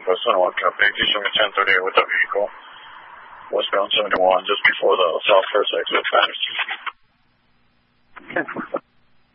Northwest Sunwalk Company, Houston 1038 with the vehicle. Westbound 71, just before the South First exit.